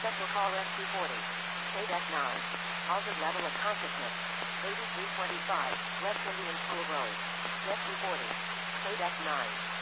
Special call Rescue 40. KDEC 9. Altered level of consciousness. 8325, West Indian School Road. Rescue 40. KDEC 9.